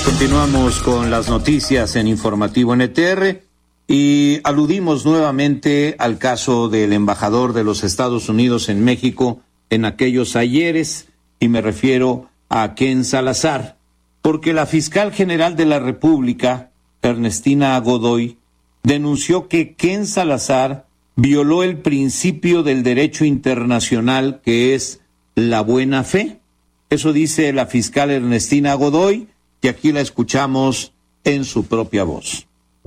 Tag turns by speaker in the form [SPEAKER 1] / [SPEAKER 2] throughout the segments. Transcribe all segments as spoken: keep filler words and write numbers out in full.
[SPEAKER 1] Continuamos con las noticias en Informativo N T R y aludimos nuevamente al caso del embajador de los Estados Unidos en México en aquellos ayeres, y me refiero a Ken Salazar, porque la fiscal general de la República, Ernestina Godoy, denunció que Ken Salazar violó el principio del derecho internacional, que es la buena fe. Eso dice la fiscal Ernestina Godoy, y aquí la escuchamos en su propia voz.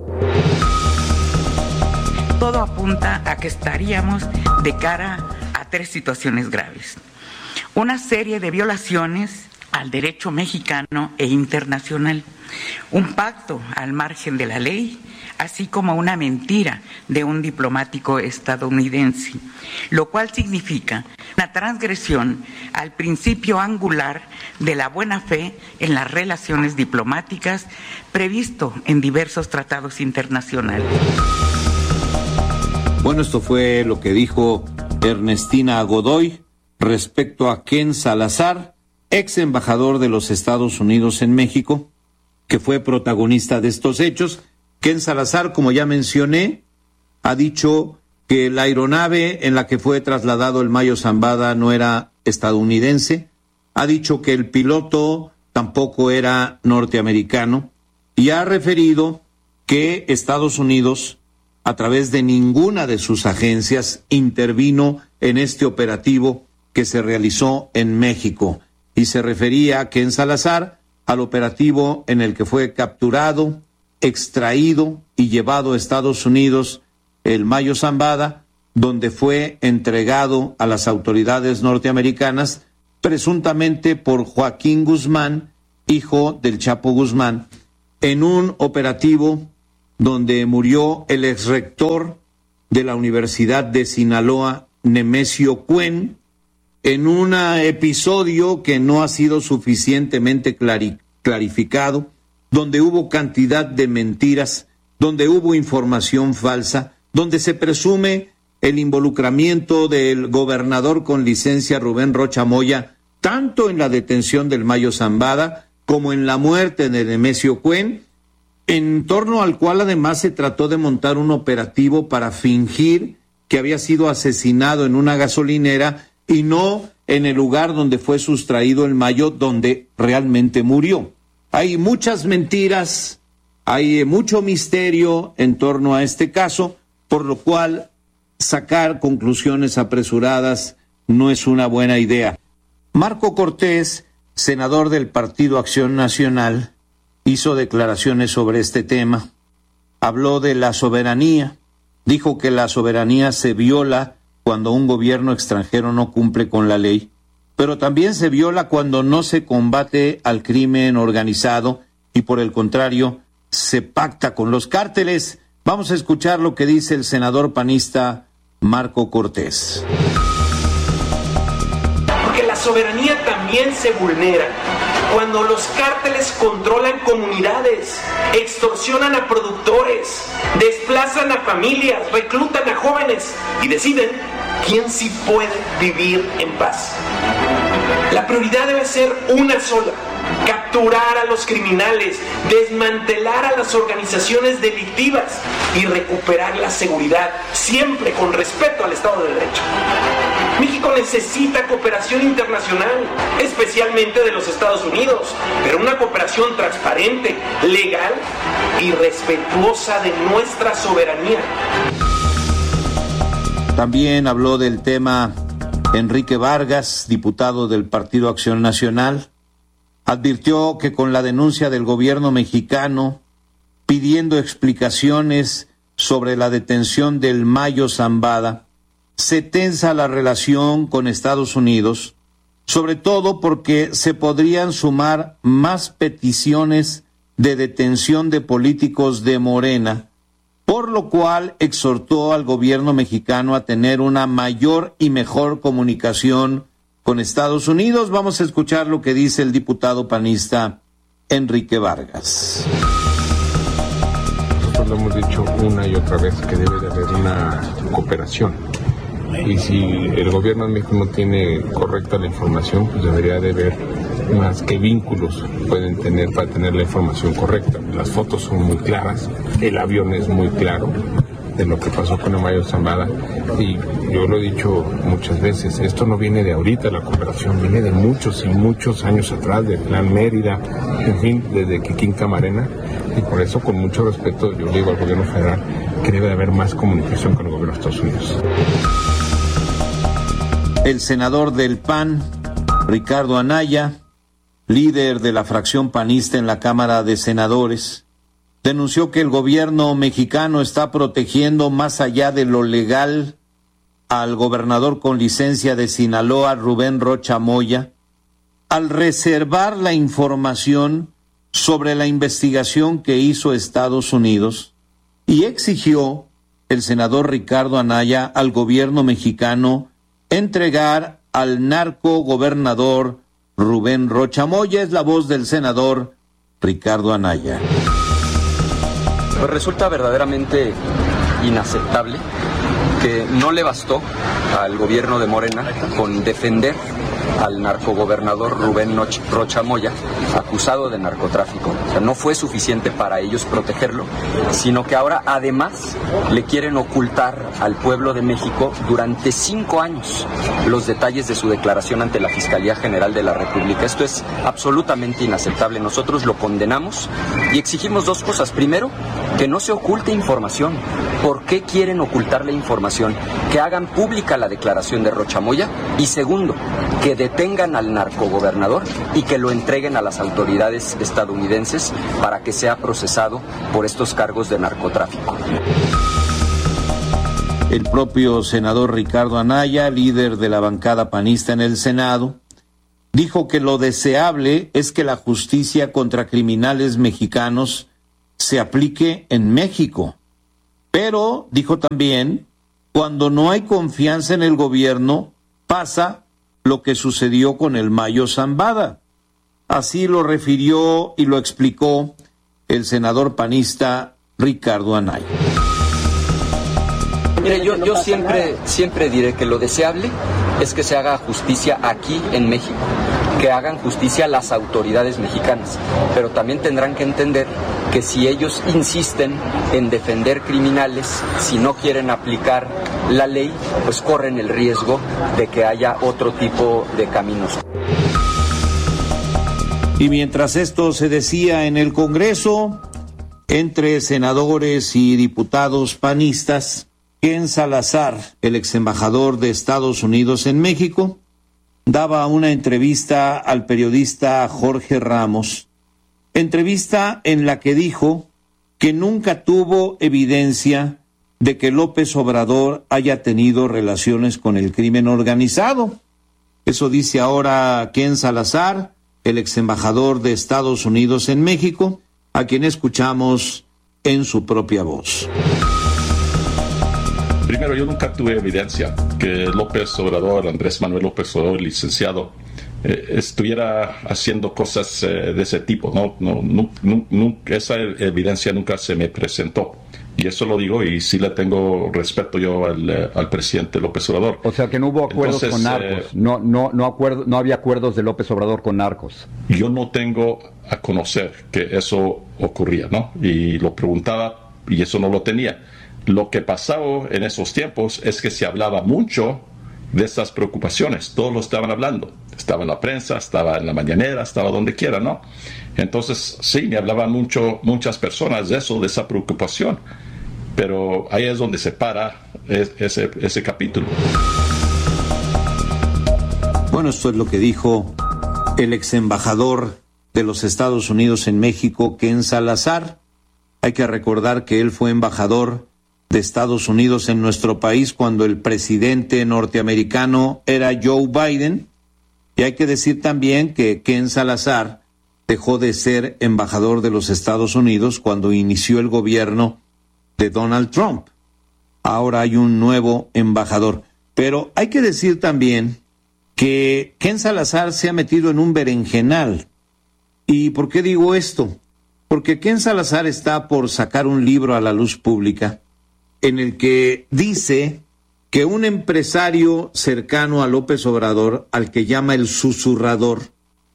[SPEAKER 2] Todo apunta a que estaríamos de cara a tres situaciones graves. Una serie de violaciones al derecho mexicano e internacional, un pacto al margen de la ley, así como una mentira de un diplomático estadounidense, lo cual significa una transgresión al principio angular de la buena fe en las relaciones diplomáticas previsto en diversos tratados internacionales.
[SPEAKER 1] Bueno, esto fue lo que dijo Ernestina Godoy respecto a Ken Salazar, ex embajador de los Estados Unidos en México, que fue protagonista de estos hechos. Ken Salazar, como ya mencioné, ha dicho que la aeronave en la que fue trasladado el Mayo Zambada no era estadounidense, ha dicho que el piloto tampoco era norteamericano, y ha referido que Estados Unidos, a través de ninguna de sus agencias, intervino en este operativo que se realizó en México, y se refería a Ken Salazar al operativo en el que fue capturado, extraído y llevado a Estados Unidos el Mayo Zambada, donde fue entregado a las autoridades norteamericanas, presuntamente por Joaquín Guzmán, hijo del Chapo Guzmán, en un operativo donde murió el exrector de la Universidad de Sinaloa, Nemesio Cuen, en un episodio que no ha sido suficientemente clari- clarificado, donde hubo cantidad de mentiras, donde hubo información falsa, donde se presume el involucramiento del gobernador con licencia Rubén Rocha Moya, tanto en la detención del Mayo Zambada como en la muerte de Nemesio Cuen, en torno al cual además se trató de montar un operativo para fingir que había sido asesinado en una gasolinera y no en el lugar donde fue sustraído el Mayo, donde realmente murió. Hay muchas mentiras, hay mucho misterio en torno a este caso, por lo cual sacar conclusiones apresuradas no es una buena idea. Marco Cortés, senador del Partido Acción Nacional, hizo declaraciones sobre este tema. Habló de la soberanía, dijo que la soberanía se viola cuando un gobierno extranjero no cumple con la ley, pero también se viola cuando no se combate al crimen organizado y por el contrario se pacta con los cárteles. Vamos a escuchar lo que dice el senador panista Marco Cortés.
[SPEAKER 3] Porque la soberanía también se vulnera cuando los cárteles controlan comunidades, extorsionan a productores, desplazan a familias, reclutan a jóvenes y deciden quién sí puede vivir en paz. La prioridad debe ser una sola: capturar a los criminales, desmantelar a las organizaciones delictivas y recuperar la seguridad, siempre con respeto al Estado de Derecho. México necesita cooperación internacional, especialmente de los Estados Unidos, pero una cooperación transparente, legal y respetuosa de nuestra soberanía.
[SPEAKER 1] También habló del tema Enrique Vargas, diputado del Partido Acción Nacional. Advirtió que con la denuncia del gobierno mexicano pidiendo explicaciones sobre la detención del Mayo Zambada, se tensa la relación con Estados Unidos, sobre todo porque se podrían sumar más peticiones de detención de políticos de Morena, por lo cual exhortó al gobierno mexicano a tener una mayor y mejor comunicación con Estados Unidos. Vamos a escuchar lo que dice el diputado panista Enrique Vargas.
[SPEAKER 4] Nosotros lo hemos dicho una y otra vez que debe de haber una cooperación. Y si el gobierno de México no tiene correcta la información, pues debería de haber más que vínculos pueden tener para tener la información correcta. Las fotos son muy claras, el avión es muy claro de lo que pasó con Amayo Zambada, y yo lo he dicho muchas veces, esto no viene de ahorita, la cooperación viene de muchos y muchos años atrás, del Plan Mérida, en fin, desde Kikín Camarena, y por eso con mucho respeto yo digo al gobierno federal que debe haber más comunicación con el gobierno de Estados Unidos.
[SPEAKER 1] El senador del P A N, Ricardo Anaya, líder de la fracción panista en la Cámara de Senadores, denunció que el gobierno mexicano está protegiendo más allá de lo legal al gobernador con licencia de Sinaloa, Rubén Rocha Moya, al reservar la información sobre la investigación que hizo Estados Unidos, y exigió el senador Ricardo Anaya al gobierno mexicano entregar al narcogobernador Rubén Rocha Moya. Es la voz del senador Ricardo Anaya.
[SPEAKER 5] Pues resulta verdaderamente inaceptable que no le bastó al gobierno de Morena con defender al narcogobernador Rubén Rocha Moya, acusado de narcotráfico. O sea, no fue suficiente para ellos protegerlo, sino que ahora además le quieren ocultar al pueblo de México durante cinco años los detalles de su declaración ante la Fiscalía General de la República. Esto es absolutamente inaceptable. Nosotros lo condenamos y exigimos dos cosas. Primero, que no se oculte información. ¿Por qué quieren ocultar la información? Que hagan pública la declaración de Rocha Moya. Y segundo, que detengan al narcogobernador y que lo entreguen a las autoridades estadounidenses para que sea procesado por estos cargos de narcotráfico.
[SPEAKER 1] El propio senador Ricardo Anaya, líder de la bancada panista en el Senado, dijo que lo deseable es que la justicia contra criminales mexicanos se aplique en México. Pero, dijo también, cuando no hay confianza en el gobierno, pasa lo que sucedió con el Mayo Zambada. Así lo refirió y lo explicó el senador panista Ricardo Anaya.
[SPEAKER 5] Mire, yo, yo siempre, siempre diré que lo deseable es que se haga justicia aquí en México, que hagan justicia las autoridades mexicanas, pero también tendrán que entender que si ellos insisten en defender criminales, si no quieren aplicar la ley, pues corren el riesgo de que haya otro tipo de caminos.
[SPEAKER 1] Y mientras esto se decía en el Congreso, entre senadores y diputados panistas, Ken Salazar, el ex embajador de Estados Unidos en México, daba una entrevista al periodista Jorge Ramos, entrevista en la que dijo que nunca tuvo evidencia de que López Obrador haya tenido relaciones con el crimen organizado. Eso dice ahora Ken Salazar, el ex embajador de Estados Unidos en México, a quien escuchamos en su propia voz.
[SPEAKER 6] Primero, yo nunca tuve evidencia que López Obrador, Andrés Manuel López Obrador, licenciado, eh, estuviera haciendo cosas eh, de ese tipo. No, no, no, no, no, esa evidencia nunca se me presentó. Y eso lo digo, y sí le tengo respeto yo al, al presidente López Obrador.
[SPEAKER 7] O sea que no hubo acuerdos Entonces, con narcos, eh, no, no, no, acuerdo, no había acuerdos de López Obrador con narcos.
[SPEAKER 6] Yo no tengo a conocer que eso ocurría, ¿no? Y lo preguntaba, y eso no lo tenía. Lo que pasaba en esos tiempos es que se hablaba mucho de estas preocupaciones, todos lo estaban hablando, estaba en la prensa, estaba en la mañanera, estaba donde quiera, ¿no? Entonces, sí, me hablaban mucho, muchas personas de eso, de esa preocupación, pero ahí es donde se para ese, ese capítulo.
[SPEAKER 1] Bueno, esto es lo que dijo el ex embajador de los Estados Unidos en México, Ken Salazar. Hay que recordar que él fue embajador de Estados Unidos en nuestro país cuando el presidente norteamericano era Joe Biden, y hay que decir también que Ken Salazar dejó de ser embajador de los Estados Unidos cuando inició el gobierno de Donald Trump. Ahora hay un nuevo embajador, pero hay que decir también que Ken Salazar se ha metido en un berenjenal. ¿Y por qué digo esto? Porque Ken Salazar está por sacar un libro a la luz pública en el que dice que un empresario cercano a López Obrador, al que llama el susurrador,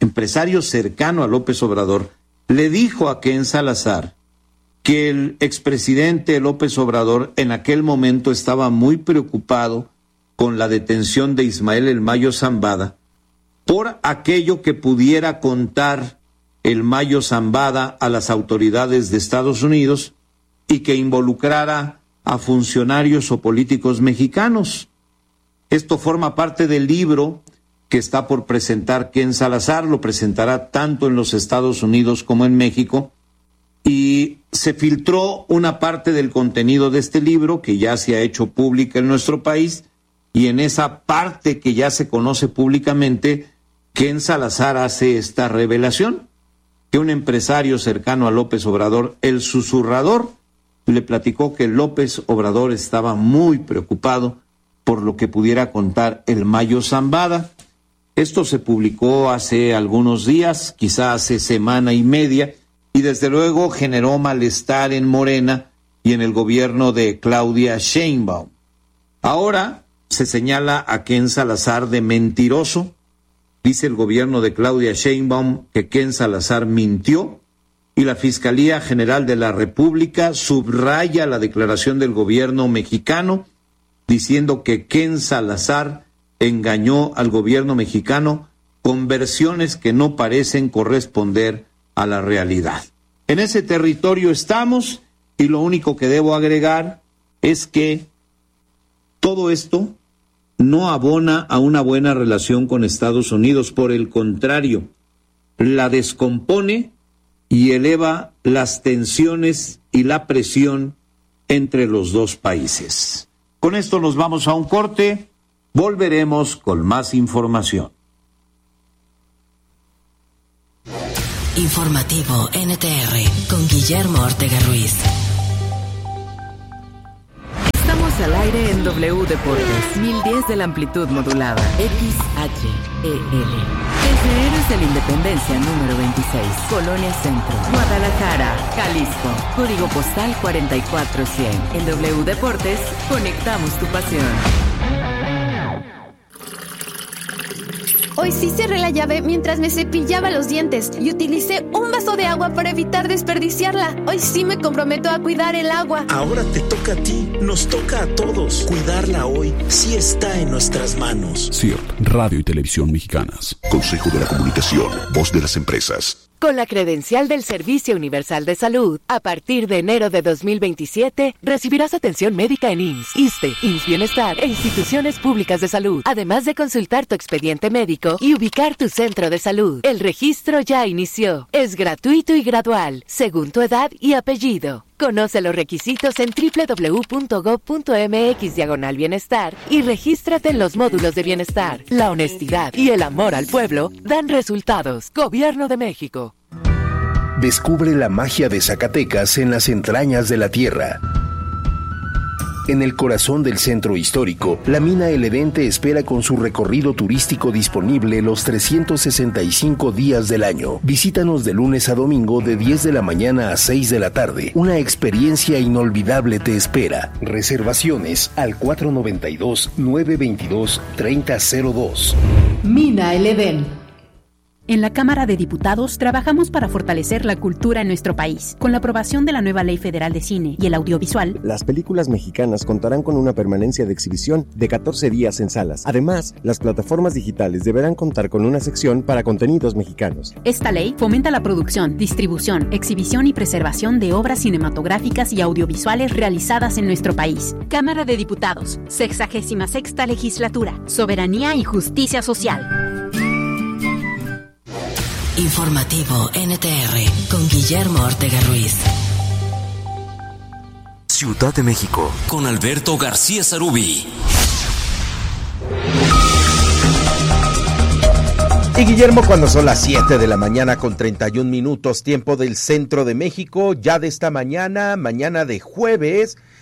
[SPEAKER 1] empresario cercano a López Obrador, le dijo a Ken Salazar que el expresidente López Obrador en aquel momento estaba muy preocupado con la detención de Ismael El Mayo Zambada por aquello que pudiera contar El Mayo Zambada a las autoridades de Estados Unidos y que involucrara a funcionarios o políticos mexicanos. Esto forma parte del libro que está por presentar Ken Salazar, lo presentará tanto en los Estados Unidos como en México, y se filtró una parte del contenido de este libro que ya se ha hecho pública en nuestro país, y en esa parte que ya se conoce públicamente, Ken Salazar hace esta revelación, que un empresario cercano a López Obrador, el susurrador, le platicó que López Obrador estaba muy preocupado por lo que pudiera contar El Mayo Zambada. Esto se publicó hace algunos días, quizá hace semana y media, y desde luego generó malestar en Morena y en el gobierno de Claudia Sheinbaum. Ahora se señala a Ken Salazar de mentiroso. Dice el gobierno de Claudia Sheinbaum que Ken Salazar mintió, y la Fiscalía General de la República subraya la declaración del gobierno mexicano diciendo que Ken Salazar engañó al gobierno mexicano con versiones que no parecen corresponder a la realidad. En ese territorio estamos, y lo único que debo agregar es que todo esto no abona a una buena relación con Estados Unidos, por el contrario, la descompone y eleva las tensiones y la presión entre los dos países. Con esto nos vamos a un corte, volveremos con más información.
[SPEAKER 8] Informativo N T R con Guillermo Ortega Ruiz.
[SPEAKER 9] Estamos al aire en W Deportes, mil diez de la amplitud modulada, X H E L. Desde Héroes de la Independencia número veintiséis, Colonia Centro, Guadalajara, Jalisco. Código postal cuarenta y cuatro cien. En W Deportes, conectamos tu pasión.
[SPEAKER 10] Hoy sí cerré la llave mientras me cepillaba los dientes y utilicé un vaso de agua para evitar desperdiciarla. Hoy sí me comprometo a cuidar el agua.
[SPEAKER 11] Ahora te toca a ti, nos toca a todos. Cuidarla hoy sí está en nuestras manos.
[SPEAKER 12] C I R T, Radio y Televisión Mexicanas.
[SPEAKER 13] Consejo de la Comunicación, voz de las empresas.
[SPEAKER 9] Con la credencial del Servicio Universal de Salud, a partir de enero de dos mil veintisiete, recibirás atención médica en I M S S, ISSSTE, I M S S Bienestar e instituciones públicas de salud, además de consultar tu expediente médico y ubicar tu centro de salud. El registro ya inició. Es gratuito y gradual, según tu edad y apellido. Conoce los requisitos en doble u doble u doble u punto gob punto eme equis diagonal bienestar y regístrate en los módulos de bienestar. La honestidad y el amor al pueblo dan resultados. Gobierno de México.
[SPEAKER 14] Descubre la magia de Zacatecas en las entrañas de la tierra. En el corazón del centro histórico, la mina El Edén te espera con su recorrido turístico disponible los trescientos sesenta y cinco días del año. Visítanos de lunes a domingo de diez de la mañana a seis de la tarde. Una experiencia inolvidable te espera. Reservaciones al cuatro noventa y dos, nueve veintidós, treinta cero dos.
[SPEAKER 15] Mina El Edén. En la Cámara de Diputados trabajamos para fortalecer la cultura en nuestro país. Con la aprobación de la nueva Ley Federal de Cine y el Audiovisual,
[SPEAKER 16] las películas mexicanas contarán con una permanencia de exhibición de catorce días en salas. Además, las plataformas digitales deberán contar con una sección para contenidos mexicanos.
[SPEAKER 15] Esta ley fomenta la producción, distribución, exhibición y preservación de obras cinematográficas y audiovisuales realizadas en nuestro país. Cámara de Diputados, sexagésima sexta legislatura, soberanía y justicia social.
[SPEAKER 8] Informativo N T R con Guillermo Ortega Ruiz.
[SPEAKER 13] Ciudad de México
[SPEAKER 8] con Alberto García Zarubi.
[SPEAKER 17] Y Guillermo, cuando son las siete de la mañana con treinta y un minutos, tiempo del centro de México, ya de esta mañana, mañana de jueves,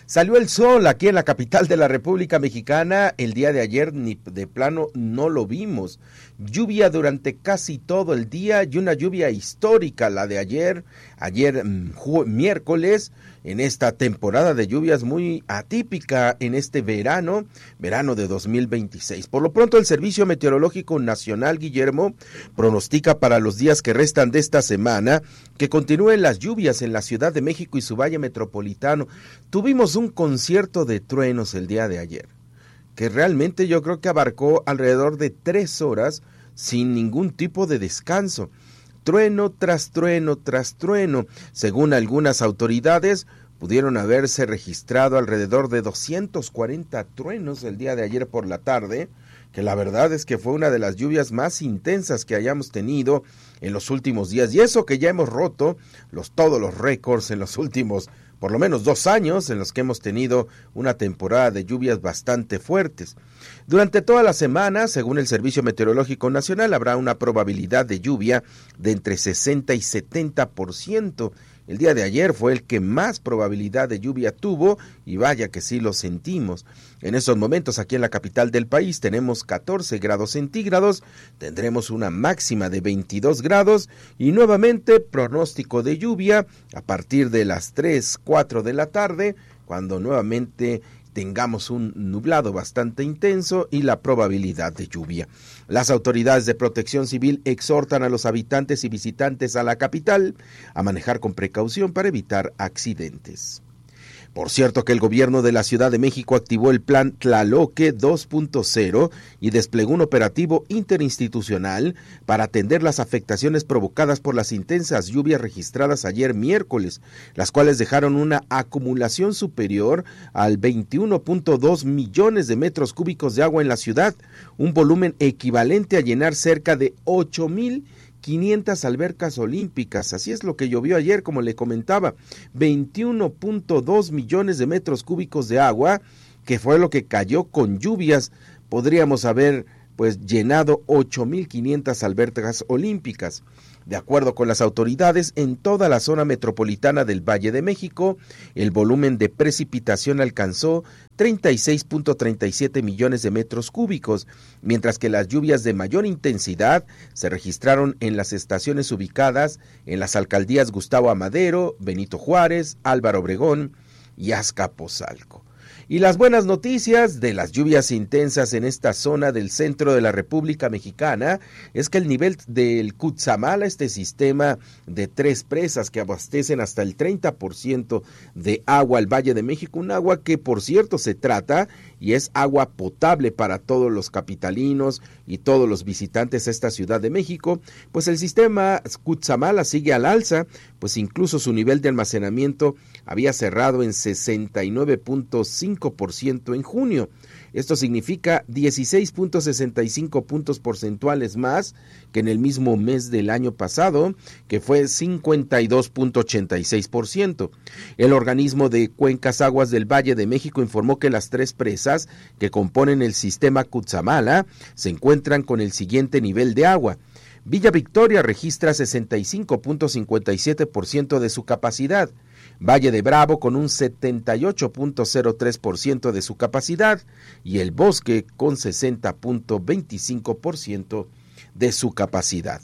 [SPEAKER 17] Salió el sol aquí en la capital de la República Mexicana. El día de ayer ni de plano no lo vimos. Lluvia durante casi todo el día y una lluvia histórica la de ayer, ayer miércoles, en esta temporada de lluvias muy atípica en este verano, verano de dos mil veintiséis. Por lo pronto el Servicio Meteorológico Nacional, Guillermo, pronostica para los días que restan de esta semana que continúen las lluvias en la Ciudad de México y su valle metropolitano. Tuvimos un concierto de truenos el día de ayer, que realmente yo creo que abarcó alrededor de tres horas sin ningún tipo de descanso. Trueno tras trueno tras trueno. Según algunas autoridades, pudieron haberse registrado alrededor de doscientos cuarenta truenos el día de ayer por la tarde, que la verdad es que fue una de las lluvias más intensas que hayamos tenido en los últimos días. Y eso que ya hemos roto los, todos los récords en los últimos por lo menos dos años en los que hemos tenido una temporada de lluvias bastante fuertes. Durante toda la semana, según el Servicio Meteorológico Nacional, habrá una probabilidad de lluvia de entre sesenta y setenta por ciento. El día de ayer fue el que más probabilidad de lluvia tuvo y vaya que sí lo sentimos. En estos momentos aquí en la capital del país tenemos catorce grados centígrados, tendremos una máxima de veintidós grados y nuevamente pronóstico de lluvia a partir de las tres, cuatro de la tarde, cuando nuevamente tengamos un nublado bastante intenso y la probabilidad de lluvia. Las autoridades de protección civil exhortan a los habitantes y visitantes a la capital a manejar con precaución para evitar accidentes. Por cierto que el gobierno de la Ciudad de México activó el plan Tlaloque dos punto cero y desplegó un operativo interinstitucional para atender las afectaciones provocadas por las intensas lluvias registradas ayer miércoles, las cuales dejaron una acumulación superior al veintiuno punto dos millones de metros cúbicos de agua en la ciudad, un volumen equivalente a llenar cerca de ocho mil quinientas albercas olímpicas. Así es lo que llovió ayer, como le comentaba, veintiuno punto dos millones de metros cúbicos de agua, que fue lo que cayó con lluvias. Podríamos haber pues llenado ocho mil quinientas albercas olímpicas. De acuerdo con las autoridades, en toda la zona metropolitana del Valle de México, el volumen de precipitación alcanzó treinta y seis punto treinta y siete millones de metros cúbicos, mientras que las lluvias de mayor intensidad se registraron en las estaciones ubicadas en las alcaldías Gustavo Amadero, Benito Juárez, Álvaro Obregón y Azcapotzalco. Y las buenas noticias de las lluvias intensas en esta zona del centro de la República Mexicana es que el nivel del Cutzamala, este sistema de tres presas que abastecen hasta el treinta por ciento de agua al Valle de México, un agua que por cierto se trata y es agua potable para todos los capitalinos y todos los visitantes a esta Ciudad de México, pues el sistema Cutzamala sigue al alza, pues incluso su nivel de almacenamiento había cerrado en sesenta y nueve punto cinco por ciento en junio. Esto significa dieciséis punto sesenta y cinco puntos porcentuales más que en el mismo mes del año pasado, que fue cincuenta y dos punto ochenta y seis por ciento. El organismo de Cuencas Aguas del Valle de México informó que las tres presas que componen el sistema Cutzamala se encuentran con el siguiente nivel de agua. Villa Victoria registra sesenta y cinco punto cincuenta y siete por ciento de su capacidad, Valle de Bravo con un setenta y ocho punto cero tres por ciento de su capacidad y El Bosque con sesenta punto veinticinco por ciento de su capacidad.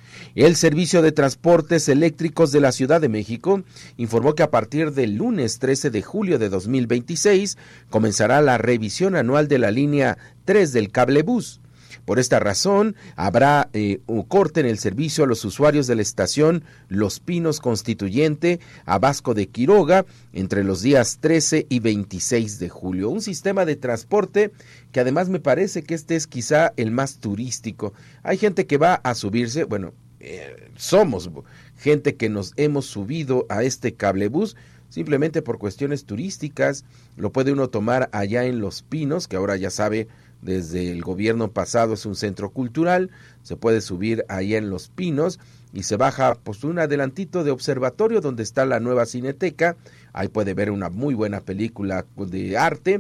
[SPEAKER 17] El Servicio de Transportes Eléctricos de la Ciudad de México informó que a partir del lunes trece de julio de dos mil veintiséis comenzará la revisión anual de la línea tres del cablebús. Por esta razón, habrá eh, un corte en el servicio a los usuarios de la estación Los Pinos Constituyente a Vasco de Quiroga entre los días trece y veintiséis de julio. Un sistema de transporte que además me parece que este es quizá el más turístico. Hay gente que va a subirse, bueno, eh, somos gente que nos hemos subido a este cablebús simplemente por cuestiones turísticas. Lo puede uno tomar allá en Los Pinos, que ahora ya sabe, desde el gobierno pasado es un centro cultural, se puede subir ahí en Los Pinos y se baja pues un adelantito de observatorio donde está la nueva Cineteca, ahí puede ver una muy buena película de arte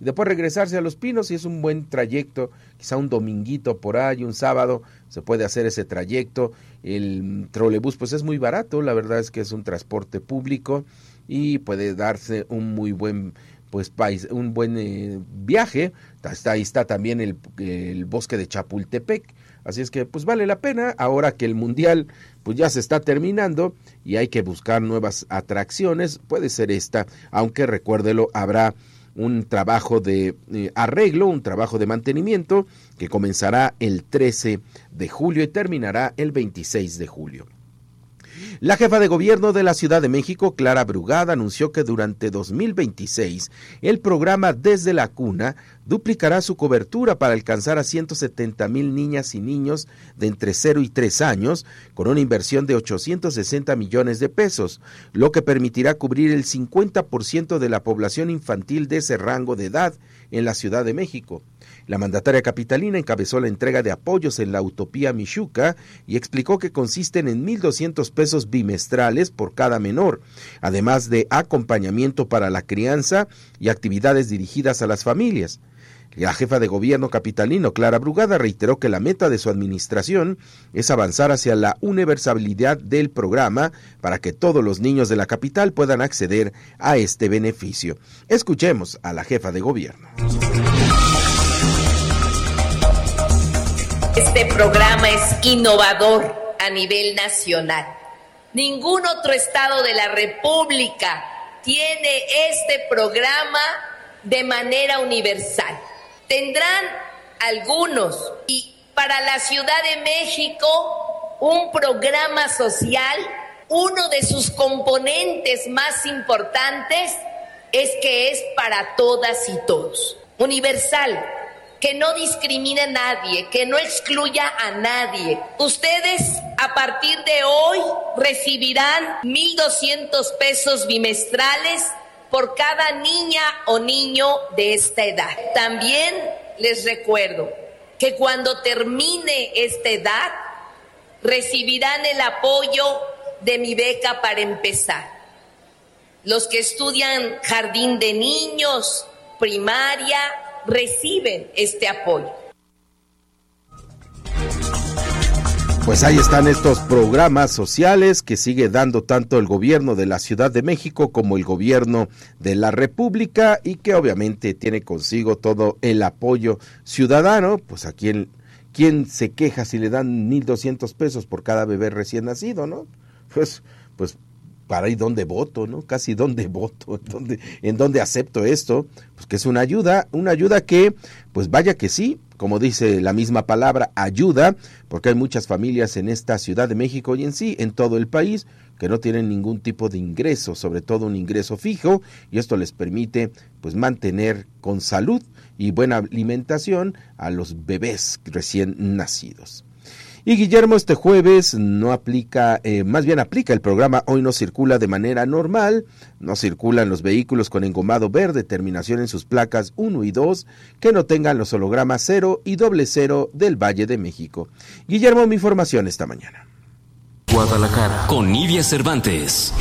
[SPEAKER 17] y después regresarse a Los Pinos, y es un buen trayecto, quizá un dominguito por ahí, un sábado, se puede hacer ese trayecto. El trolebús pues es muy barato, la verdad es que es un transporte público y puede darse un muy buen pues pais, un buen eh, viaje. Está, ahí está también el, el bosque de Chapultepec, así es que pues vale la pena, ahora que el mundial pues ya se está terminando y hay que buscar nuevas atracciones, puede ser esta, aunque recuérdelo, habrá un trabajo de eh, arreglo, un trabajo de mantenimiento que comenzará el trece de julio y terminará el veintiséis de julio. La jefa de gobierno de la Ciudad de México, Clara Brugada, anunció que durante dos mil veintiséis el programa Desde la Cuna duplicará su cobertura para alcanzar a ciento setenta mil niñas y niños de entre cero y tres años, con una inversión de ochocientos sesenta millones de pesos, lo que permitirá cubrir el cincuenta por ciento de la población infantil de ese rango de edad en la Ciudad de México. La mandataria capitalina encabezó la entrega de apoyos en la Utopía Mixuca y explicó que consisten en mil doscientos pesos bimestrales por cada menor, además de acompañamiento para la crianza y actividades dirigidas a las familias. La jefa de gobierno capitalino, Clara Brugada, reiteró que la meta de su administración es avanzar hacia la universalidad del programa para que todos los niños de la capital puedan acceder a este beneficio. Escuchemos a la jefa de gobierno.
[SPEAKER 18] Este programa es innovador a nivel nacional. Ningún otro estado de la República tiene este programa de manera universal. Tendrán algunos, y para la Ciudad de México, un programa social, uno de sus componentes más importantes es que es para todas y todos. Universal, que no discrimine a nadie, que no excluya a nadie. Ustedes a partir de hoy recibirán mil doscientos pesos bimestrales por cada niña o niño de esta edad. También les recuerdo que cuando termine esta edad, recibirán el apoyo de mi beca para empezar. Los que estudian jardín de niños, primaria, reciben este apoyo.
[SPEAKER 17] Pues ahí están estos programas sociales que sigue dando tanto el gobierno de la Ciudad de México como el gobierno de la República, y que obviamente tiene consigo todo el apoyo ciudadano. Pues a quién, quién se queja si le dan mil doscientos pesos por cada bebé recién nacido, ¿no? Pues, pues para ahí dónde voto, ¿no? Casi dónde voto, en dónde, en dónde acepto esto, pues que es una ayuda, una ayuda que, pues vaya que sí, como dice la misma palabra, ayuda, porque hay muchas familias en esta Ciudad de México y en sí, en todo el país, que no tienen ningún tipo de ingreso, sobre todo un ingreso fijo, y esto les permite, pues, mantener con salud y buena alimentación a los bebés recién nacidos. Y Guillermo, este jueves no aplica, eh, más bien aplica el programa Hoy no circula de manera normal, no circulan los vehículos con engomado verde, terminación en sus placas uno y dos, que no tengan los hologramas cero y doble cero del Valle de México. Guillermo, mi información esta mañana.
[SPEAKER 19] Guadalajara, con Nidia Cervantes.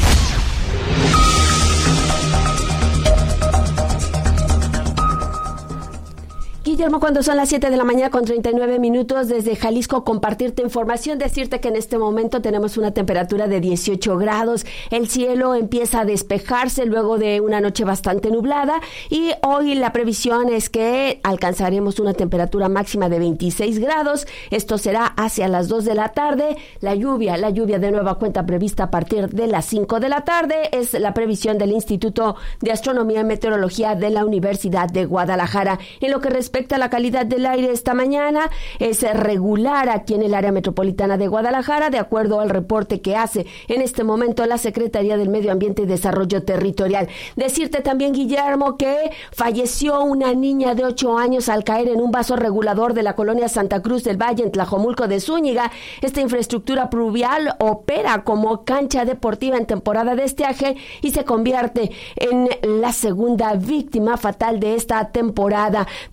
[SPEAKER 20] Guillermo, cuando son las siete de la mañana con treinta y nueve minutos, desde Jalisco compartirte información, decirte que en este momento tenemos una temperatura de dieciocho grados, el cielo empieza a despejarse luego de una noche bastante nublada y hoy la previsión es que alcanzaremos una temperatura máxima de veintiséis grados, esto será hacia las dos de la tarde, la lluvia, la lluvia de nueva cuenta prevista a partir de las cinco de la tarde, es la previsión del Instituto de Astronomía y Meteorología de la Universidad de Guadalajara. En lo que respecta Respecto a la calidad del aire esta mañana, es regular aquí en el área metropolitana de Guadalajara, de acuerdo al reporte que hace en este momento la Secretaría del Medio Ambiente y Desarrollo Territorial. Decirte también, Guillermo, que falleció una niña de ocho años al caer en un vaso regulador de la colonia Santa Cruz del Valle en Tlajomulco de Zúñiga. Esta infraestructura pluvial opera como cancha deportiva en temporada de estiaje y se convierte en la segunda víctima fatal de esta temporada dos mil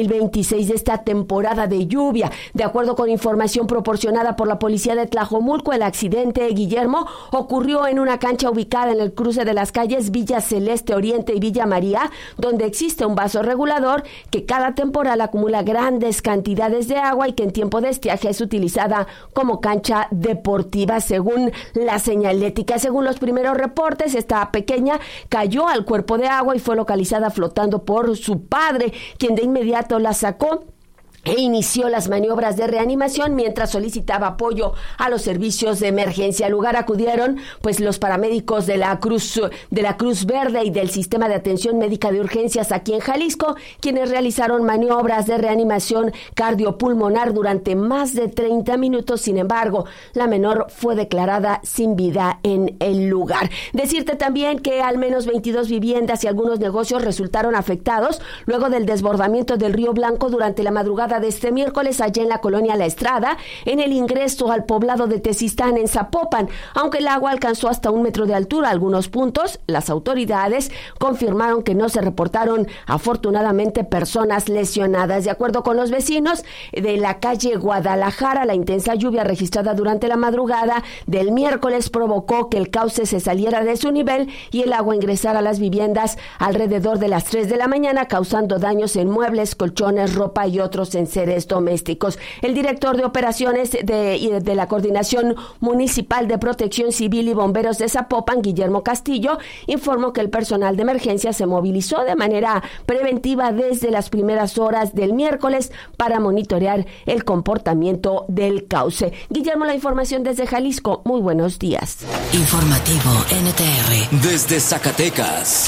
[SPEAKER 20] mil veintiséis de esta temporada de lluvia. De acuerdo con información proporcionada por la policía de Tlajomulco, el accidente, Guillermo, ocurrió en una cancha ubicada en el cruce de las calles Villa Celeste Oriente y Villa María, donde existe un vaso regulador que cada temporal acumula grandes cantidades de agua y que en tiempo de estiaje es utilizada como cancha deportiva, según la señalética. Según los primeros reportes, esta pequeña cayó al cuerpo de agua y fue localizada flotando por su padre, quien de inmediato la sacó e inició las maniobras de reanimación mientras solicitaba apoyo a los servicios de emergencia. Al lugar acudieron pues los paramédicos de la Cruz de la Cruz Verde y del Sistema de Atención Médica de Urgencias aquí en Jalisco, quienes realizaron maniobras de reanimación cardiopulmonar durante más de treinta minutos. Sin embargo, la menor fue declarada sin vida en el lugar. Decirte también que al menos veintidós viviendas y algunos negocios resultaron afectados luego del desbordamiento del Río Blanco durante la madrugada de este miércoles allá en la colonia La Estrada, en el ingreso al poblado de Tezistán en Zapopan. Aunque el agua alcanzó hasta un metro de altura a algunos puntos, las autoridades confirmaron que no se reportaron afortunadamente personas lesionadas. De acuerdo con los vecinos de la calle Guadalajara, la intensa lluvia registrada durante la madrugada del miércoles provocó que el cauce se saliera de su nivel y el agua ingresara a las viviendas alrededor de las tres de la mañana, causando daños en muebles, colchones, ropa y otros enseres domésticos. El director de operaciones de, de la Coordinación Municipal de Protección Civil y Bomberos de Zapopan, Guillermo Castillo, informó que el personal de emergencia se movilizó de manera preventiva desde las primeras horas del miércoles para monitorear el comportamiento del cauce. Guillermo, la información desde Jalisco. Muy buenos días.
[SPEAKER 8] Informativo N T R.
[SPEAKER 19] Desde Zacatecas.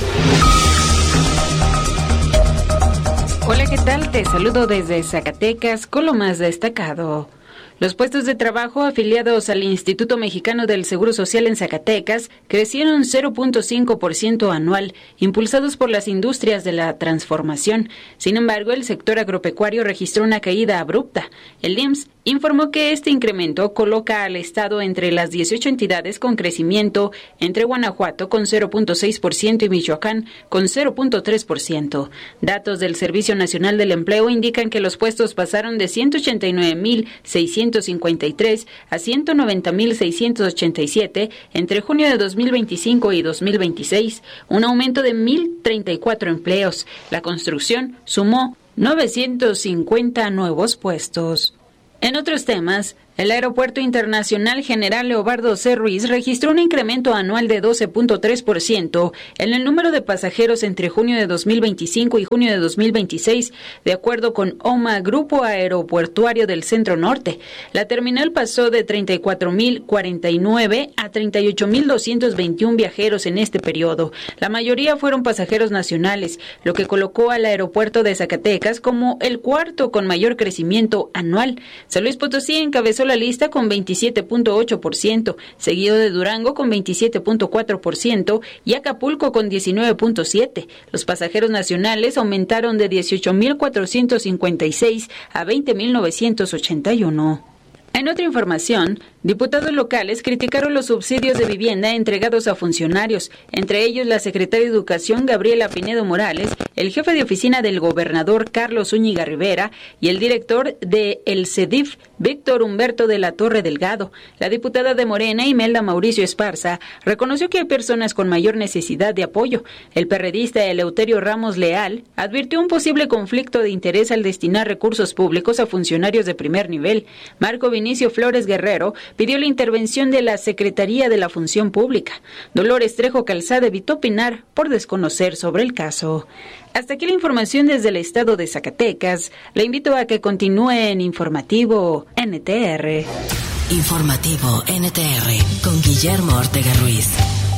[SPEAKER 21] Hola, ¿qué tal? Te saludo desde Zacatecas con lo más destacado. Los puestos de trabajo afiliados al Instituto Mexicano del Seguro Social en Zacatecas crecieron cero punto cinco por ciento anual, impulsados por las industrias de la transformación. Sin embargo, el sector agropecuario registró una caída abrupta. El I M S S informó que este incremento coloca al Estado entre las dieciocho entidades con crecimiento, entre Guanajuato con cero punto seis por ciento y Michoacán con cero punto tres por ciento. Datos del Servicio Nacional del Empleo indican que los puestos pasaron de ciento ochenta y nueve mil seiscientos cincuenta y tres a ciento noventa mil seiscientos ochenta y siete entre junio de dos mil veinticinco y dos mil veintiséis, un aumento de mil treinta y cuatro empleos. La construcción sumó novecientos cincuenta nuevos puestos. En otros temas, el Aeropuerto Internacional General Leobardo C. Ruiz registró un incremento anual de doce punto tres por ciento en el número de pasajeros entre junio de dos mil veinticinco y junio de dos mil veintiséis, de acuerdo con O M A, Grupo Aeroportuario del Centro Norte. La terminal pasó de treinta y cuatro mil cuarenta y nueve a treinta y ocho mil doscientos veintiuno viajeros en este periodo. La mayoría fueron pasajeros nacionales, lo que colocó al aeropuerto de Zacatecas como el cuarto con mayor crecimiento anual. San Luis Potosí encabezó la lista con veintisiete punto ocho por ciento, seguido de Durango con veintisiete punto cuatro por ciento y Acapulco con diecinueve punto siete por ciento. Los pasajeros nacionales aumentaron de dieciocho mil cuatrocientos cincuenta y seis a veinte mil novecientos ochenta y uno. En otra información, diputados locales criticaron los subsidios de vivienda entregados a funcionarios, entre ellos la secretaria de Educación Gabriela Pinedo Morales, el jefe de oficina del gobernador Carlos Zúñiga Rivera y el director de el CEDIF, Víctor Humberto de la Torre Delgado. La diputada de Morena, Imelda Mauricio Esparza, reconoció que hay personas con mayor necesidad de apoyo. El perredista Eleuterio Ramos Leal advirtió un posible conflicto de interés al destinar recursos públicos a funcionarios de primer nivel. Marco Vinicio Flores Guerrero pidió la intervención de la Secretaría de la Función Pública. Dolores Trejo Calzada evitó opinar por desconocer sobre el caso. Hasta aquí la información desde el estado de Zacatecas. Le invito a que continúe en Informativo N T R.
[SPEAKER 8] Informativo N T R con Guillermo Ortega Ruiz.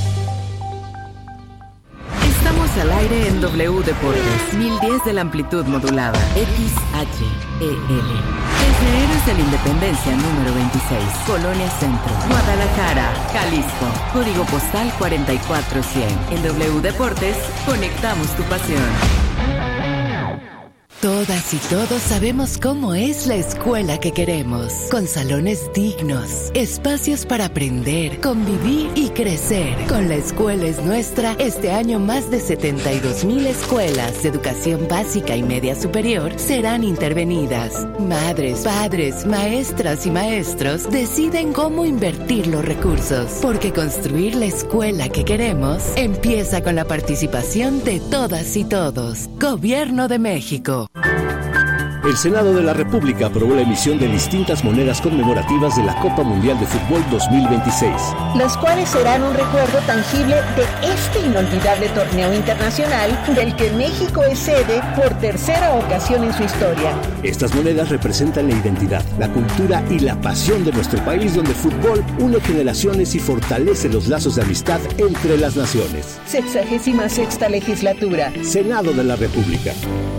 [SPEAKER 9] Estamos al aire en W Deportes, mil diez de la amplitud modulada, X H E L. Desde Héroes de la Independencia número veintiséis, Colonia Centro, Guadalajara, Jalisco. Código postal cuarenta y cuatro cien. En W Deportes, conectamos tu pasión. Todas y todos sabemos cómo es la escuela que queremos, con salones dignos, espacios para aprender, convivir y crecer. Con La Escuela es Nuestra, este año más de setenta y dos mil escuelas de educación básica y media superior serán intervenidas. Madres, padres, maestras y maestros deciden cómo invertir los recursos, porque construir la escuela que queremos empieza con la participación de todas y todos. Gobierno de México.
[SPEAKER 2] El Senado de la República aprobó la emisión de distintas monedas conmemorativas de la Copa Mundial de Fútbol dos mil veintiséis.
[SPEAKER 22] Las cuales serán un recuerdo tangible de este inolvidable torneo internacional del que México es sede por tercera ocasión en su historia.
[SPEAKER 2] Estas monedas representan la identidad, la cultura y la pasión de nuestro país, donde el fútbol une generaciones y fortalece los lazos de amistad entre las naciones.
[SPEAKER 22] Sexagésima sexta legislatura.
[SPEAKER 2] Senado de la República.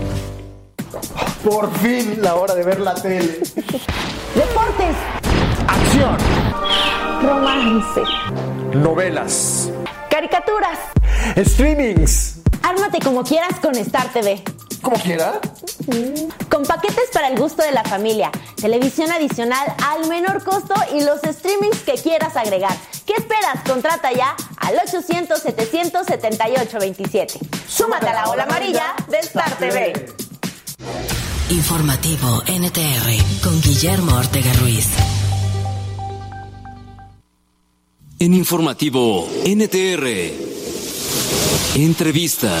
[SPEAKER 23] Por fin, la hora de ver la tele.
[SPEAKER 22] Deportes.
[SPEAKER 23] Acción.
[SPEAKER 22] Romance.
[SPEAKER 23] Novelas.
[SPEAKER 22] Caricaturas.
[SPEAKER 23] Streamings.
[SPEAKER 22] Ármate como quieras con Star T V.
[SPEAKER 23] ¿Como quiera?
[SPEAKER 22] Con paquetes para el gusto de la familia, televisión adicional al menor costo y los streamings que quieras agregar. ¿Qué esperas? Contrata ya al ochocientos, setecientos setenta y ocho veintisiete. Súmate a la ola amarilla de Star T V.
[SPEAKER 8] Informativo N T R con Guillermo Ortega Ruiz. En Informativo N T R, entrevista.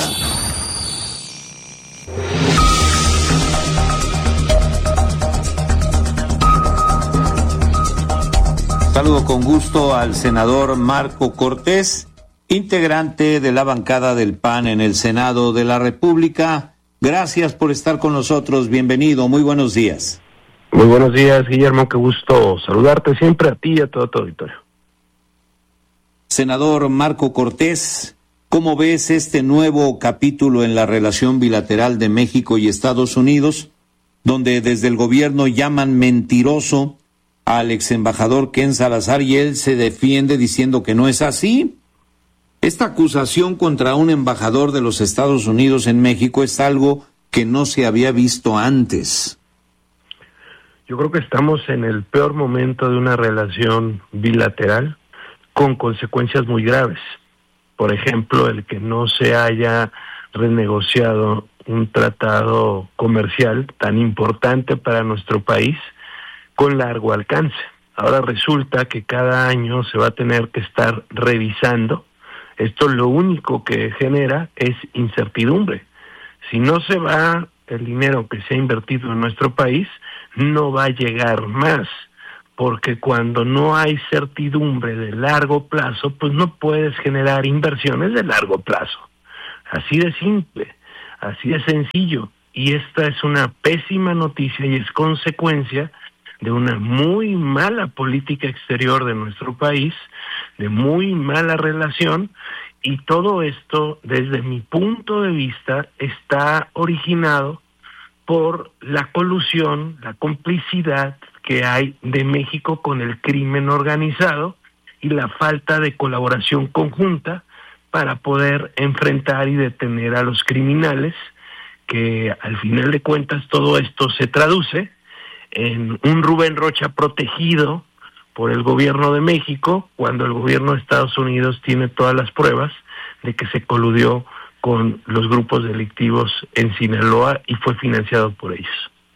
[SPEAKER 1] Saludo con gusto al senador Marco Cortés, integrante de la bancada del P A N en el Senado de la República. Gracias por estar con nosotros. Bienvenido. Muy buenos días.
[SPEAKER 24] Muy buenos días, Guillermo. Qué gusto saludarte siempre a ti y a todo tu auditorio.
[SPEAKER 1] Senador Marco Cortés, ¿cómo ves este nuevo capítulo en la relación bilateral de México y Estados Unidos, donde desde el gobierno llaman mentiroso al ex embajador Ken Salazar y él se defiende diciendo que no es así? Esta acusación contra un embajador de los Estados Unidos en México es algo que no se había visto antes.
[SPEAKER 24] Yo creo que estamos en el peor momento de una relación bilateral con consecuencias muy graves. Por ejemplo, el que no se haya renegociado un tratado comercial tan importante para nuestro país con largo alcance. Ahora resulta que cada año se va a tener que estar revisando. Esto lo único que genera es incertidumbre. Si no se va el dinero que se ha invertido en nuestro país, no va a llegar más, porque cuando no hay certidumbre de largo plazo, pues no puedes generar inversiones de largo plazo. Así de simple, así de sencillo. Y esta es una pésima noticia y es consecuencia de una muy mala política exterior de nuestro país, de muy mala relación, y todo esto, desde mi punto de vista, está originado por la colusión, la complicidad que hay de México con el crimen organizado y la falta de colaboración conjunta para poder enfrentar y detener a los criminales, que al final de cuentas todo esto se traduce en un Rubén Rocha protegido por el gobierno de México, cuando el gobierno de Estados Unidos tiene todas las pruebas de que se coludió con los grupos delictivos en Sinaloa y fue financiado por ellos.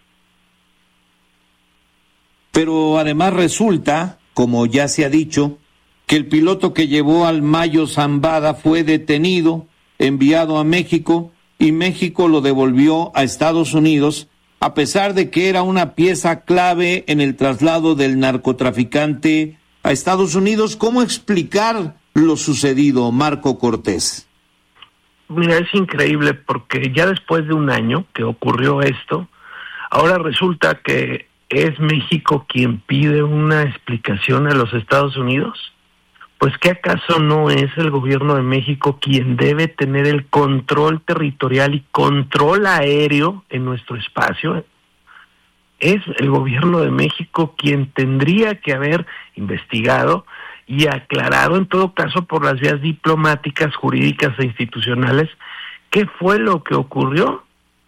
[SPEAKER 1] Pero además resulta, como ya se ha dicho, que el piloto que llevó al Mayo Zambada fue detenido, enviado a México, y México lo devolvió a Estados Unidos, a pesar de que era una pieza clave en el traslado del narcotraficante a Estados Unidos. ¿Cómo explicar lo sucedido, Marco Cortés?
[SPEAKER 24] Mira, es increíble porque ya después de un año que ocurrió esto, ahora resulta que es México quien pide una explicación a los Estados Unidos. Pues ¿qué acaso no es el gobierno de México quien debe tener el control territorial y control aéreo en nuestro espacio? Es el gobierno de México quien tendría que haber investigado y aclarado, en todo caso por las vías diplomáticas, jurídicas e institucionales, qué fue lo que ocurrió.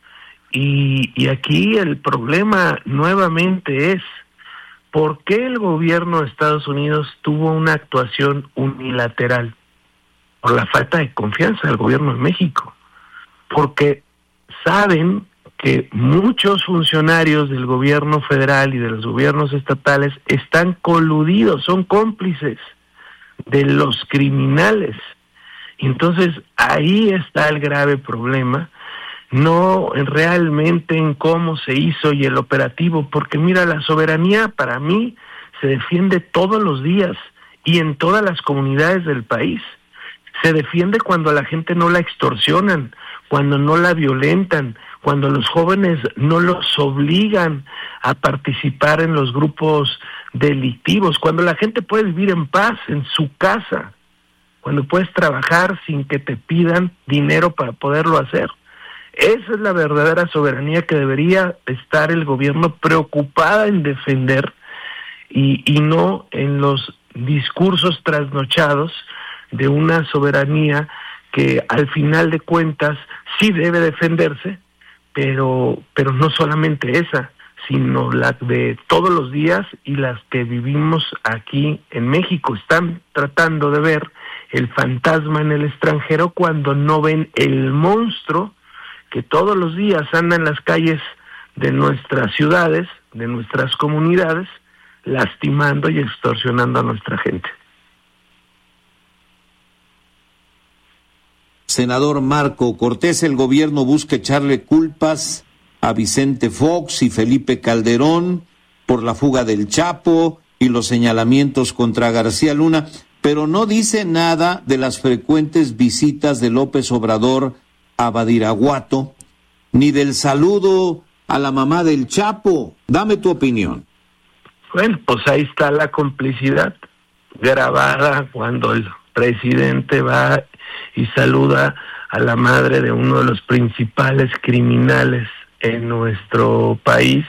[SPEAKER 24] Y, y aquí el problema nuevamente es, ¿por qué el gobierno de Estados Unidos tuvo una actuación unilateral? Por la falta de confianza del gobierno de México. Porque saben que muchos funcionarios del gobierno federal y de los gobiernos estatales están coludidos, son cómplices de los criminales. Entonces ahí está el grave problema, no realmente en cómo se hizo y el operativo, porque mira, la soberanía para mí se defiende todos los días y en todas las comunidades del país. Se defiende cuando a la gente no la extorsionan, cuando no la violentan, cuando los jóvenes no los obligan a participar en los grupos delictivos, cuando la gente puede vivir en paz en su casa, cuando puedes trabajar sin que te pidan dinero para poderlo hacer. Esa es la verdadera soberanía que debería estar el gobierno preocupada en defender y, y no en los discursos trasnochados de una soberanía que al final de cuentas sí debe defenderse, pero pero no solamente esa, sino la de todos los días y las que vivimos aquí en México. Están tratando de ver el fantasma en el extranjero cuando no ven el monstruo que todos los días anda en las calles de nuestras ciudades, de nuestras comunidades, lastimando y extorsionando a nuestra gente.
[SPEAKER 1] Senador Marco Cortés, el gobierno busca echarle culpas a Vicente Fox y Felipe Calderón por la fuga del Chapo y los señalamientos contra García Luna, pero no dice nada de las frecuentes visitas de López Obrador a Badiraguato, ni del saludo a la mamá del Chapo. Dame tu opinión.
[SPEAKER 24] Bueno, pues ahí está la complicidad grabada cuando el presidente va y saluda a la madre de uno de los principales criminales en nuestro país,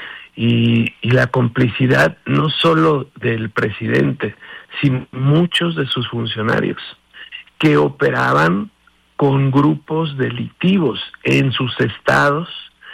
[SPEAKER 24] y, y la complicidad no solo del presidente, sino muchos de sus funcionarios que operaban con grupos delictivos en sus estados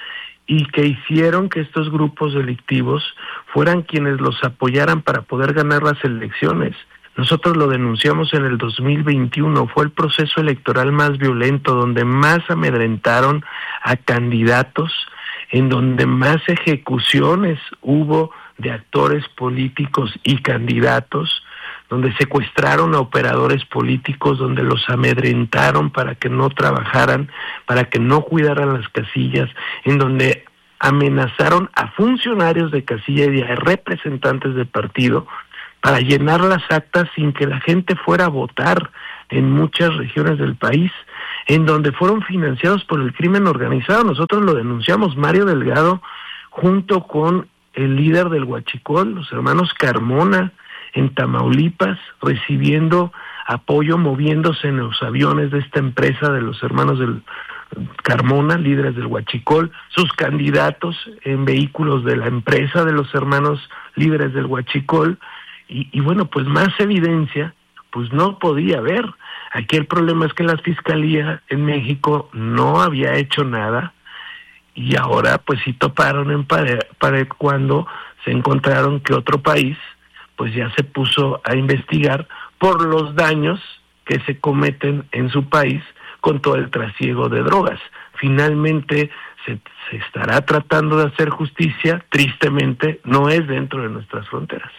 [SPEAKER 24] y que hicieron que estos grupos delictivos fueran quienes los apoyaran para poder ganar las elecciones. Nosotros lo denunciamos en el dos mil veintiuno, fue el proceso electoral más violento, donde más amedrentaron a candidatos, en donde más ejecuciones hubo de actores políticos y candidatos, donde secuestraron a operadores políticos, donde los amedrentaron para que no trabajaran, para que no cuidaran las casillas, en donde amenazaron a funcionarios de casilla y a representantes de partido para llenar las actas sin que la gente fuera a votar en muchas regiones del país, en donde fueron financiados por el crimen organizado. Nosotros lo denunciamos, Mario Delgado, junto con el líder del Huachicol, los hermanos Carmona, en Tamaulipas, recibiendo apoyo, moviéndose en los aviones de esta empresa de los hermanos del Carmona, líderes del Huachicol, sus candidatos en vehículos de la empresa de los hermanos líderes del Huachicol, y, y bueno, pues más evidencia, pues no podía haber. Aquí el problema es que la Fiscalía en México no había hecho nada, y ahora pues sí toparon en pared, pared cuando se encontraron que otro país pues ya se puso a investigar por los daños que se cometen en su país con todo el trasiego de drogas. Finalmente se, se estará tratando de hacer justicia, tristemente no es dentro de nuestras fronteras.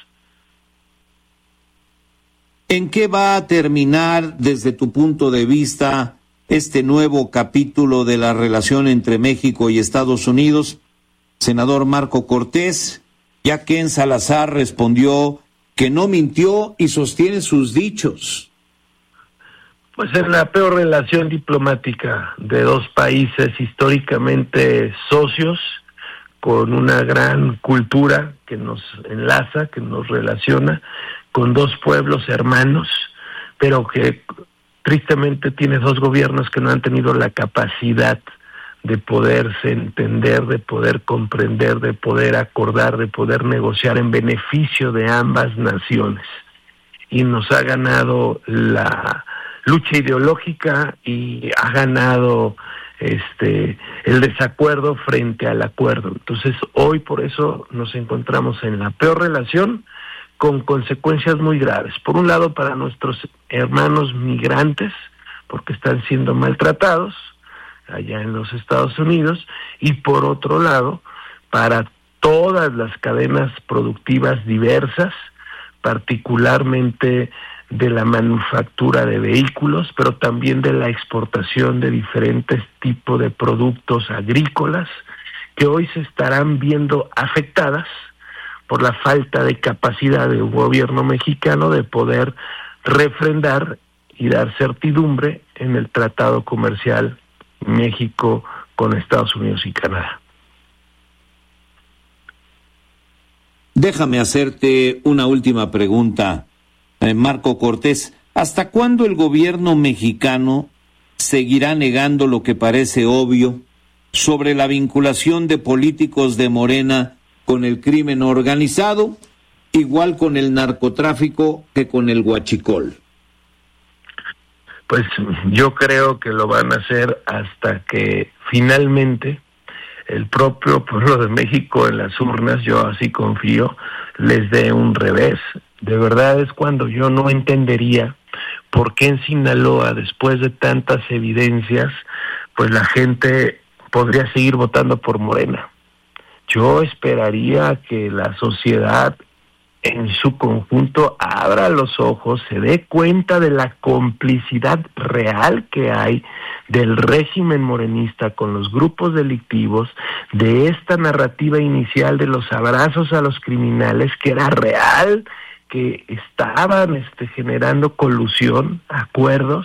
[SPEAKER 1] ¿En qué va a terminar, desde tu punto de vista, este nuevo capítulo de la relación entre México y Estados Unidos? Senador Marco Cortés, ya Ken Salazar respondió que no mintió y sostiene sus dichos.
[SPEAKER 24] Pues es la peor relación diplomática de dos países históricamente socios, con una gran cultura que nos enlaza, que nos relaciona, con dos pueblos hermanos, pero que tristemente tiene dos gobiernos que no han tenido la capacidad de poderse entender, de poder comprender, de poder acordar, de poder negociar en beneficio de ambas naciones. Y nos ha ganado la lucha ideológica y ha ganado este el desacuerdo frente al acuerdo. Entonces hoy por eso nos encontramos en la peor relación, con consecuencias muy graves. Por un lado, para nuestros hermanos migrantes, porque están siendo maltratados allá en los Estados Unidos, y por otro lado, para todas las cadenas productivas diversas, particularmente de la manufactura de vehículos, pero también de la exportación de diferentes tipos de productos agrícolas, que hoy se estarán viendo afectadas por la falta de capacidad del gobierno mexicano de poder refrendar y dar certidumbre en el tratado comercial México con Estados Unidos y Canadá.
[SPEAKER 1] Déjame hacerte una última pregunta, eh, Marco Cortés. ¿Hasta cuándo el gobierno mexicano seguirá negando lo que parece obvio sobre la vinculación de políticos de Morena con el crimen organizado, igual con el narcotráfico que con el huachicol?
[SPEAKER 24] Pues yo creo que lo van a hacer hasta que finalmente el propio pueblo de México en las urnas, yo así confío, les dé un revés. De verdad es cuando yo no entendería por qué en Sinaloa, después de tantas evidencias, pues la gente podría seguir votando por Morena. Yo esperaría que la sociedad en su conjunto abra los ojos, se dé cuenta de la complicidad real que hay del régimen morenista con los grupos delictivos, de esta narrativa inicial de los abrazos a los criminales, que era real, que estaban este, generando colusión, acuerdos,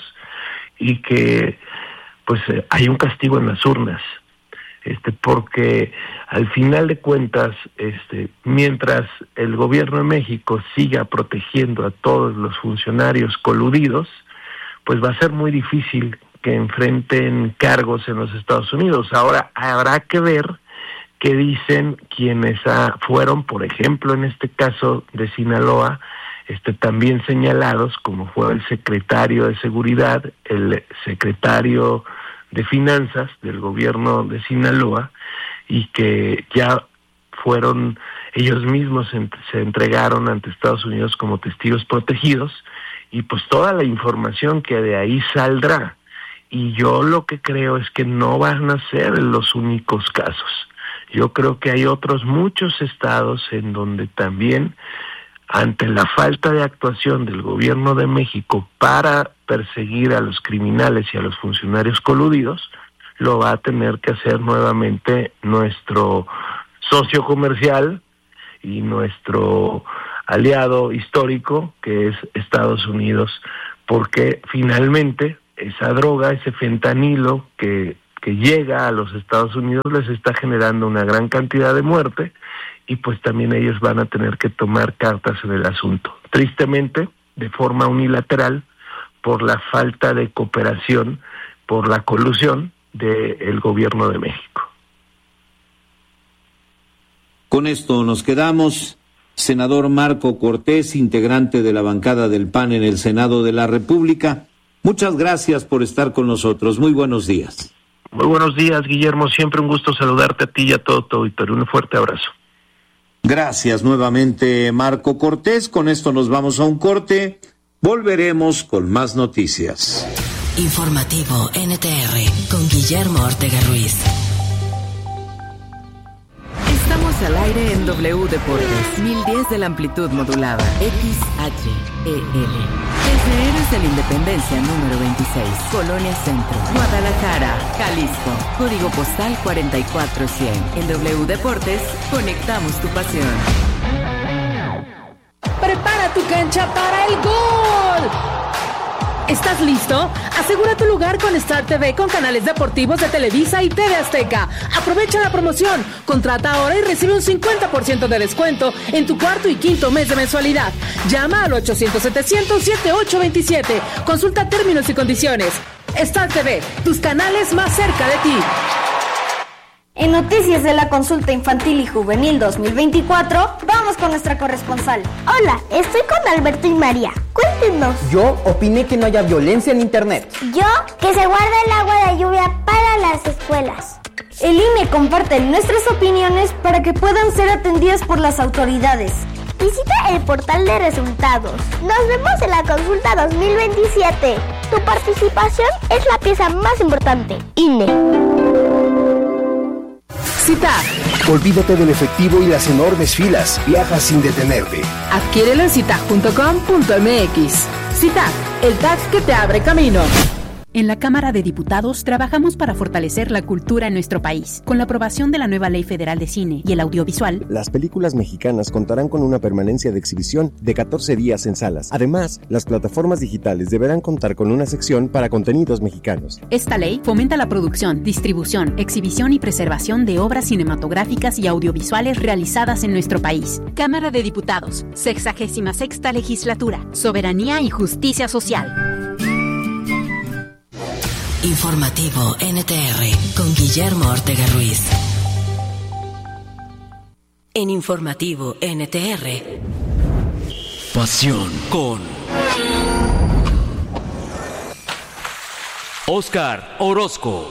[SPEAKER 24] y que pues eh, hay un castigo en las urnas. Este, porque al final de cuentas, este, mientras el gobierno de México siga protegiendo a todos los funcionarios coludidos, pues va a ser muy difícil que enfrenten cargos en los Estados Unidos. Ahora habrá que ver qué dicen quienes ah, fueron, por ejemplo, en este caso de Sinaloa, este, también señalados, como fue el secretario de Seguridad, el secretario de Finanzas del gobierno de Sinaloa, y que ya fueron, ellos mismos en, se entregaron ante Estados Unidos como testigos protegidos, y pues toda la información que de ahí saldrá. Y yo lo que creo es que no van a ser los únicos casos. Yo creo que hay otros muchos estados en donde también, ante la falta de actuación del gobierno de México para perseguir a los criminales y a los funcionarios coludidos, lo va a tener que hacer nuevamente nuestro socio comercial y nuestro aliado histórico, que es Estados Unidos, porque finalmente esa droga, ese fentanilo que, que llega a los Estados Unidos, les está generando una gran cantidad de muerte, y pues también ellos van a tener que tomar cartas en el asunto. Tristemente, de forma unilateral, por la falta de cooperación, por la colusión del gobierno de México.
[SPEAKER 1] Con esto nos quedamos. Senador Marco Cortés, integrante de la bancada del P A N en el Senado de la República, muchas gracias por estar con nosotros. Muy buenos días.
[SPEAKER 24] Muy buenos días, Guillermo. Siempre un gusto saludarte a ti y a todo tu auditorio. Un fuerte abrazo.
[SPEAKER 1] Gracias nuevamente, Marco Cortés. Con esto nos vamos a un corte. Volveremos con más noticias.
[SPEAKER 8] Informativo N T R con Guillermo Ortega Ruiz.
[SPEAKER 9] Estamos al aire en W Deportes, mil diez de la amplitud modulada, X H E L. Desde Héroes de la Independencia número veintiséis, Colonia Centro, Guadalajara, Jalisco, código postal cuarenta y cuatro cien. En W Deportes, conectamos tu pasión.
[SPEAKER 3] Prepara tu cancha para el gol. ¿Estás listo? Asegura tu lugar con Star T V con canales deportivos de Televisa y T V Azteca. Aprovecha la promoción. Contrata ahora y recibe un cincuenta por ciento de descuento en tu cuarto y quinto mes de mensualidad. Llama al ochocientos setecientos setenta y ocho veintisiete. Consulta términos y condiciones. Star T V, tus canales más cerca de ti.
[SPEAKER 4] En Noticias de la Consulta Infantil y Juvenil dos mil veinticuatro, vamos con nuestra corresponsal.
[SPEAKER 5] Hola, estoy con Alberto y María. Cuéntenos.
[SPEAKER 6] Yo opiné que no haya violencia en internet.
[SPEAKER 5] Yo, que se guarde el agua de lluvia para las escuelas.
[SPEAKER 4] El I N E comparte nuestras opiniones para que puedan ser atendidas por las autoridades.
[SPEAKER 5] Visita el portal de resultados. Nos vemos en la consulta dos mil veintisiete. Tu participación es la pieza más importante. I N E.
[SPEAKER 20] CITAG.
[SPEAKER 14] Olvídate del efectivo y las enormes filas. Viaja sin detenerte.
[SPEAKER 3] Adquiérelo en citag punto com punto m x. CITAG, el tag que te abre camino.
[SPEAKER 15] En la Cámara de Diputados trabajamos para fortalecer la cultura en nuestro país. Con la aprobación de la nueva Ley Federal de Cine y el Audiovisual,
[SPEAKER 16] las películas mexicanas contarán con una permanencia de exhibición de catorce días en salas. Además, las plataformas digitales deberán contar con una sección para contenidos mexicanos.
[SPEAKER 15] Esta ley fomenta la producción, distribución, exhibición y preservación de obras cinematográficas y audiovisuales realizadas en nuestro país. Cámara de Diputados, sexagésima sexta Legislatura, Soberanía y Justicia Social.
[SPEAKER 8] Informativo N T R con Guillermo Ortega Ruiz. En Informativo N T R.
[SPEAKER 19] Pasión con Óscar Orozco.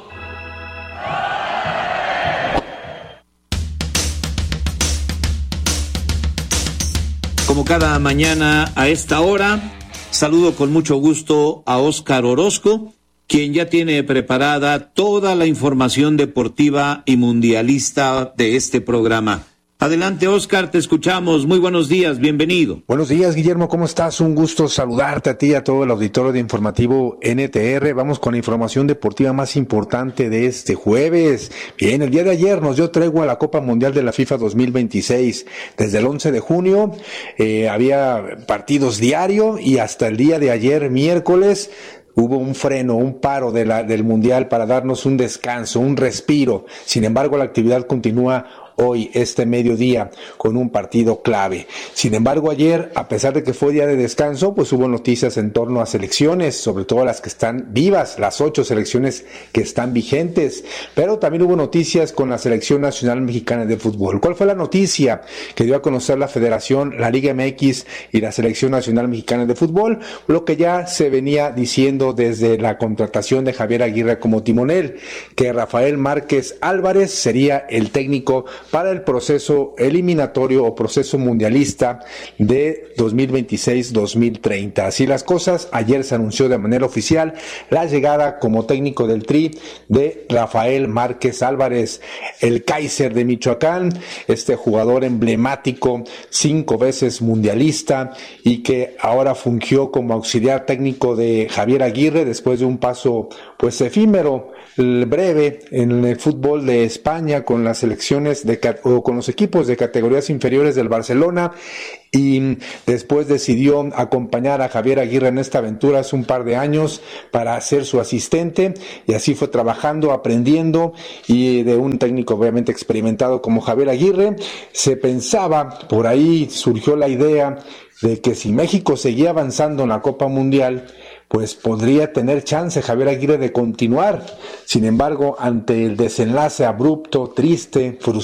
[SPEAKER 1] Como cada mañana a esta hora, saludo con mucho gusto a Óscar Orozco, quien ya tiene preparada toda la información deportiva y mundialista de este programa. Adelante, Óscar, te escuchamos. Muy buenos días, bienvenido.
[SPEAKER 7] Buenos días, Guillermo, ¿cómo estás? Un gusto saludarte a ti y a todo el auditorio de Informativo N T R. Vamos con la información deportiva más importante de este jueves. Bien, el día de ayer nos dio tregua a la Copa Mundial de la FIFA dos mil veintiséis. Desde el once de junio eh, había partidos diario y hasta el día de ayer, miércoles, hubo un freno, un paro de la, del Mundial para darnos un descanso, un respiro. Sin embargo, la actividad continúa hoy, este mediodía, con un partido clave. Sin embargo, ayer, a pesar de que fue día de descanso, pues hubo noticias en torno a selecciones, sobre todo las que están vivas, las ocho selecciones que están vigentes, pero también hubo noticias con la Selección Nacional Mexicana de Fútbol. ¿Cuál fue la noticia que dio a conocer la Federación, la Liga M X y la Selección Nacional Mexicana de Fútbol? Lo que ya se venía diciendo desde la contratación de Javier Aguirre como timonel, que Rafael Márquez Álvarez sería el técnico para el proceso eliminatorio o proceso mundialista de dos mil veintiséis dos mil treinta. Así las cosas, ayer se anunció de manera oficial la llegada como técnico del Tri de Rafael Márquez Álvarez, el Kaiser de Michoacán, este jugador emblemático, cinco veces mundialista y que ahora fungió como auxiliar técnico de Javier Aguirre después de un paso pues efímero, breve en el fútbol de España con las selecciones de o con los equipos de categorías inferiores del Barcelona, y después decidió acompañar a Javier Aguirre en esta aventura hace un par de años para ser su asistente, y así fue trabajando, aprendiendo, y de un técnico obviamente experimentado como Javier Aguirre. Se pensaba, por ahí surgió la idea de que si México seguía avanzando en la Copa Mundial, pues podría tener chance Javier Aguirre de continuar. Sin embargo, ante el desenlace abrupto, triste, frustrante,